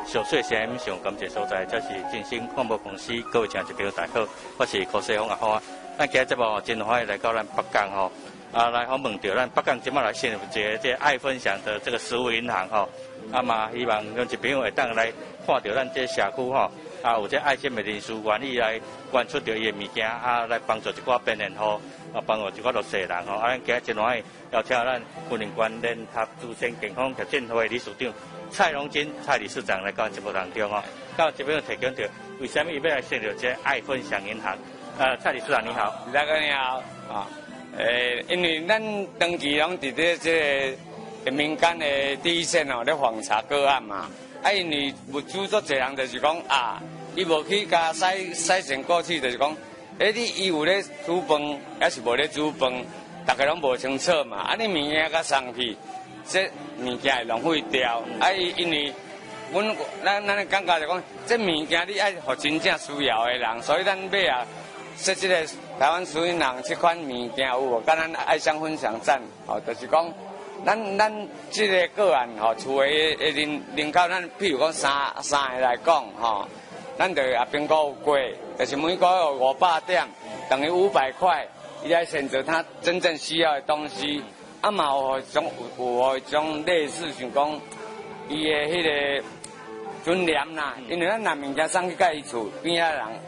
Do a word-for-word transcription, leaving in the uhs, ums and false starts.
小水声音上感谢所在，这是振兴广播公司各位听众朋友大家好，我是柯世峰阿花。咱今日节目真欢喜来到咱北港吼，啊来访问到咱北港今麦来先有一个这爱分享的这个食物银行吼，啊嘛希望咱一朋友会当来看到咱这社区吼，啊有这爱心的人士愿意来捐出着伊的物件，啊来帮助一寡病人吼。啊，帮助一寡弱势人吼，啊，咱今日真欢喜邀请咱云林县联合自身健康促进会理事长蔡荣金蔡理事长来到节目当中哦。到这边提供着，为什么伊要来成立这爱分享银行？呃，蔡理事长你好， 大家你好啊。诶，因为咱长期拢伫咧这个民间的第一线哦，咧访查个案嘛。啊，因为物主做侪人就是讲啊，伊无去甲洗洗钱过去，就是讲。诶，你伊有咧煮饭，还是无咧煮饭，大家拢无清楚嘛。啊，你物件甲送去，这物件会浪费掉。啊，因为阮咱咱的感觉就讲，这物件你爱互真正需要的人，所以咱买啊，说这个台湾属银行这款物件有无？甲咱爱乡分享站，吼、哦，就是讲，咱咱这个个案吼，厝的的人人口，咱譬如讲三三个来讲，吼、哦。咱就也评估过，就是每个月五百点，等于五百块，伊来选择他真正需要的东西。啊嘛有种有有种类似像讲，伊的迄个尊严啦，因为咱拿物件送去甲伊厝边仔人。